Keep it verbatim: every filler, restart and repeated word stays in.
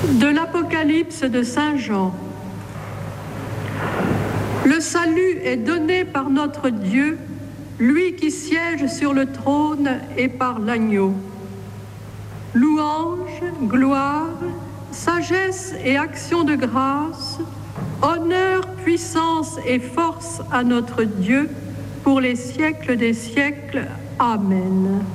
De l'Apocalypse de Saint Jean. Le salut est donné par notre Dieu, lui qui siège sur le trône et par l'agneau. Louange, gloire, sagesse et action de grâce, honneur, puissance et force à notre Dieu pour les siècles des siècles. Amen.